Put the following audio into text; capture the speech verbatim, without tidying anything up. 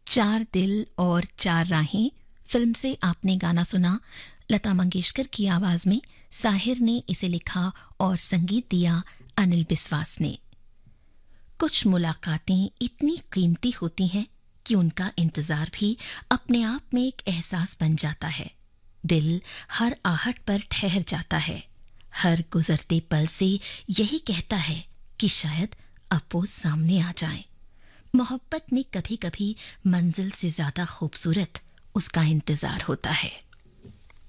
चार दिल और चार राहें फिल्म से आपने गाना सुना। लता मंगेशकर की आवाज में साहिर ने इसे लिखा और संगीत दिया अनिल बिस्वास ने। कुछ मुलाकातें इतनी कीमती होती हैं कि उनका इंतजार भी अपने आप में एक एहसास बन जाता है। दिल हर आहट पर ठहर जाता है, हर गुजरते पल से यही कहता है कि शायद अब वो सामने आ जाए। मोहब्बत में कभी कभी मंजिल से ज्यादा खूबसूरत उसका इंतजार होता है।